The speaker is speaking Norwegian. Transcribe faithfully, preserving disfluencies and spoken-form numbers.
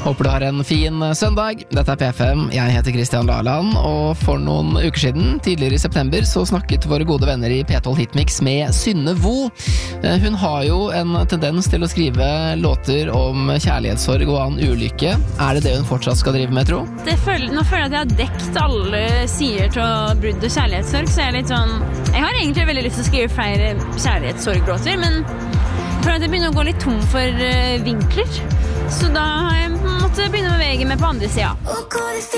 Håper du har en fin søndag. Dette er P F M, jeg heter Kristian Laland, og for noen uker siden, tidligere i september, så snakket våre gode venner i P tolv Hitmix med Synne Vo. Hun har jo en tendens til å skrive låter om kjærlighetssorg og annen ulykke. Er det det hun fortsatt skal drive med, tro? Det føler, nå føler jeg at jeg har dekt alle sider til brudd og kjærlighetssorg, så jeg er litt sånn... Jeg har egentlig veldig lyst til å skrive flere kjærlighetssorglåter, men jeg føler at jeg begynner å gå litt tom for uh, vinkler. Så da har jeg måttet begynne å bevege meg på andre siden.